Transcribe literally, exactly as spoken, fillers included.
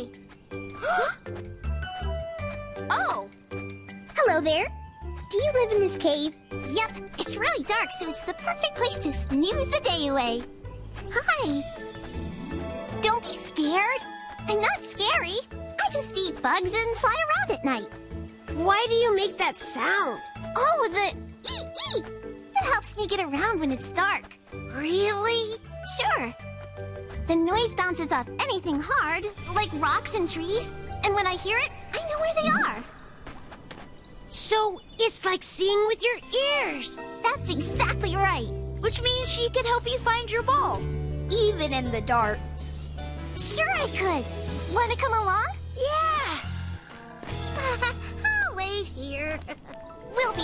Hi! Oh! Hello there. Do you live in this cave? Yep, it's really dark, so it's the perfect place to snooze the day away. Hi! Don't be scared. I'm not scary. I just eat bugs and fly around at night. Why do you make that sound? Oh, the ee-ee! It helps me get around when it's dark. Really? Sure. The noise bounces off anything hard, like rocks and trees, and when I hear it, I know where they are. So it's like seeing with your ears. That's exactly right. Which means she could help you find your ball, even in the dark. Sure I could. Want to come along? Yeah. I'll wait here. We'll be